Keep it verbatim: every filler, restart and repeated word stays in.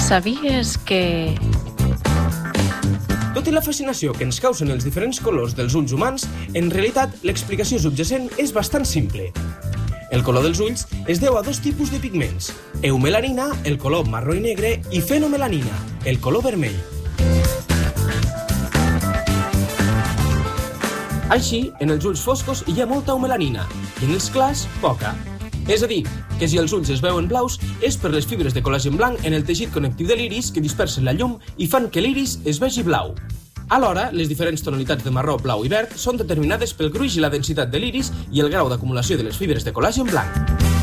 Sabies que... Tot i la fascinació que ens causen els diferents colors dels ulls humans, en realitat l'explicació subjacent és bastant simple. El color dels ulls es deu a dos tipus de pigments: eumelanina, el color marró i negre, i fenomelanina, el color vermell. Així, en els ulls foscos hi ha molta eumelanina i en els clars, poca. És a dir, que si els ulls es veuen blaus és per les fibres de col·làgen blanc en el teixit connectiu de l'iris que dispersen la llum i fan que l'iris es vegi blau. Alhora, les diferents tonalitats de marró, blau i verd són determinades pel gruix i la densitat de l'iris i el grau d'acumulació de les fibres de col·làgen blanc.